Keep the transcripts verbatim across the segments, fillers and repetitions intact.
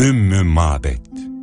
Ümmü Mabed.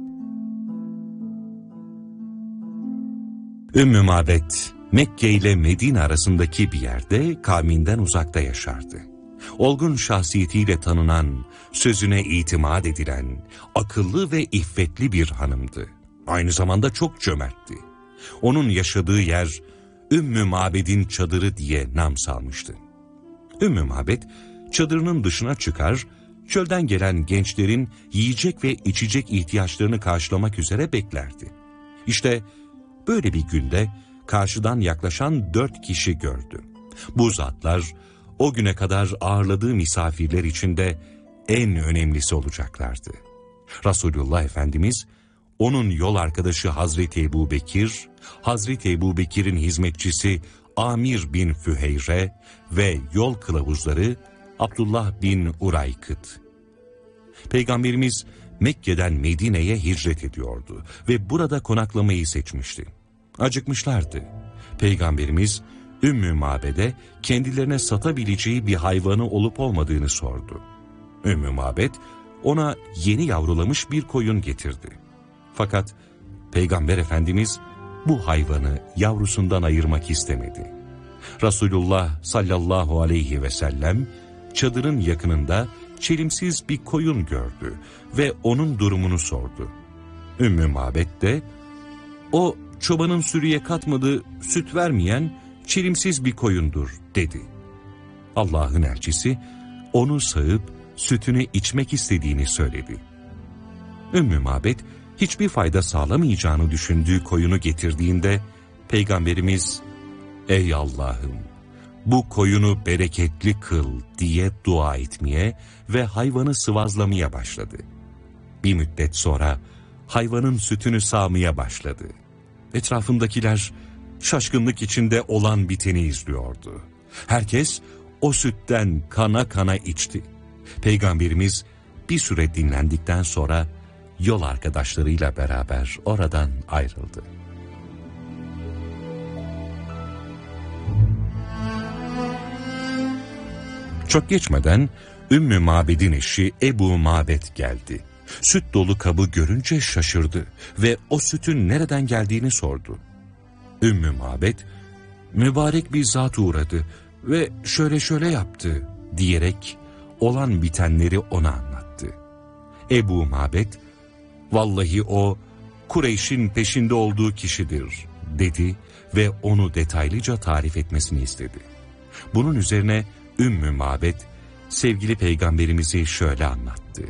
Ümmü Mabed, Mekke ile Medine arasındaki bir yerde kavminden uzakta yaşardı. Olgun şahsiyetiyle tanınan, sözüne itimat edilen, akıllı ve iffetli bir hanımdı. Aynı zamanda çok cömertti. Onun yaşadığı yer Ümmü Mabed'in çadırı diye nam salmıştı. Ümmü Mabed çadırının dışına çıkar, çölden gelen gençlerin yiyecek ve içecek ihtiyaçlarını karşılamak üzere beklerdi. İşte böyle bir günde karşıdan yaklaşan dört kişi gördü. Bu zatlar o güne kadar ağırladığı misafirler içinde en önemlisi olacaklardı. Resulullah Efendimiz, onun yol arkadaşı Hazreti Ebubekir, Hazreti Ebubekir'in hizmetçisi Amir bin Füheyre ve yol kılavuzları Abdullah bin Uraykıt. Peygamberimiz Mekke'den Medine'ye hicret ediyordu ve burada konaklamayı seçmişti. Acıkmışlardı. Peygamberimiz Ümmü Mabed'e kendilerine satabileceği bir hayvanı olup olmadığını sordu. Ümmü Mabed ona yeni yavrulamış bir koyun getirdi. Fakat Peygamber Efendimiz bu hayvanı yavrusundan ayırmak istemedi. Resulullah sallallahu aleyhi ve sellem çadırın yakınında çelimsiz bir koyun gördü ve onun durumunu sordu. Ümmü Mabed de, "O çobanın sürüye katmadığı, süt vermeyen çelimsiz bir koyundur," dedi. Allah'ın elçisi onu sağıp sütünü içmek istediğini söyledi. Ümmü Mabed hiçbir fayda sağlamayacağını düşündüğü koyunu getirdiğinde Peygamberimiz, "Ey Allah'ım, bu koyunu bereketli kıl," diye dua etmeye ve hayvanı sıvazlamaya başladı. Bir müddet sonra hayvanın sütünü sağmaya başladı. Etrafındakiler şaşkınlık içinde olan biteni izliyordu. Herkes o sütten kana kana içti. Peygamberimiz bir süre dinlendikten sonra yol arkadaşlarıyla beraber oradan ayrıldı. Çok geçmeden Ümmü Mabed'in eşi Ebu Mabed geldi. Süt dolu kabı görünce şaşırdı ve o sütün nereden geldiğini sordu. Ümmü Mabed, "Mübarek bir zat uğradı ve şöyle şöyle yaptı," diyerek olan bitenleri ona anlattı. Ebu Mabed, "Vallahi o Kureyş'in peşinde olduğu kişidir," dedi ve onu detaylıca tarif etmesini istedi. Bunun üzerine Ümmü Mabed sevgili Peygamberimizi şöyle anlattı.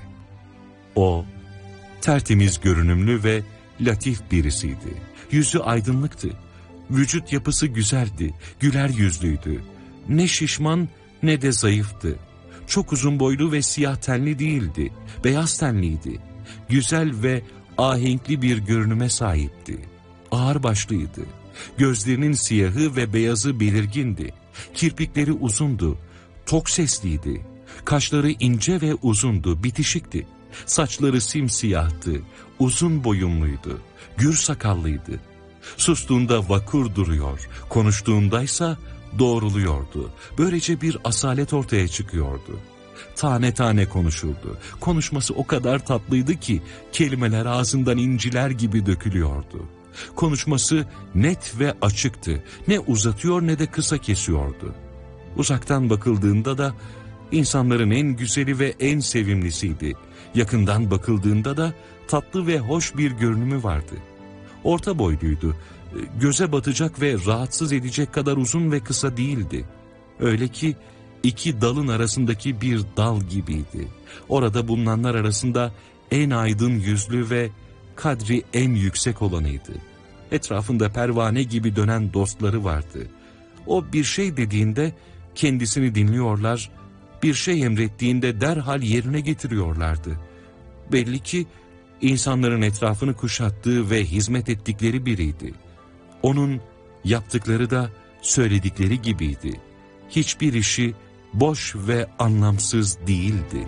O tertemiz görünümlü ve latif birisiydi. Yüzü aydınlıktı. Vücut yapısı güzeldi, güler yüzlüydü. Ne şişman ne de zayıftı. Çok uzun boylu ve siyah tenli değildi, beyaz tenliydi. Güzel ve ahenkli bir görünüme sahipti. Ağır başlıydı. Gözlerinin siyahı ve beyazı belirgindi. Kirpikleri uzundu, tok sesliydi. Kaşları ince ve uzundu, bitişikti. Saçları simsiyahtı, uzun boyunluydu, gür sakallıydı. Sustuğunda vakur duruyor, konuştuğundaysa doğruluyordu. Böylece bir asalet ortaya çıkıyordu. Tane tane konuşurdu. Konuşması o kadar tatlıydı ki kelimeler ağzından inciler gibi dökülüyordu. Konuşması net ve açıktı. Ne uzatıyor ne de kısa kesiyordu. Uzaktan bakıldığında da insanların en güzeli ve en sevimlisiydi. Yakından bakıldığında da tatlı ve hoş bir görünümü vardı. Orta boyluydu. Göze batacak ve rahatsız edecek kadar uzun ve kısa değildi. Öyle ki iki dalın arasındaki bir dal gibiydi. Orada bulunanlar arasında en aydın yüzlü ve kadri en yüksek olanıydı. Etrafında pervane gibi dönen dostları vardı. O bir şey dediğinde kendisini dinliyorlar, bir şey emrettiğinde derhal yerine getiriyorlardı. Belli ki insanların etrafını kuşattığı ve hizmet ettikleri biriydi. Onun yaptıkları da söyledikleri gibiydi. Hiçbir işi boş ve anlamsız değildi.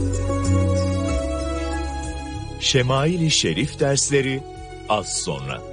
Şemail-i Şerif dersleri az sonra.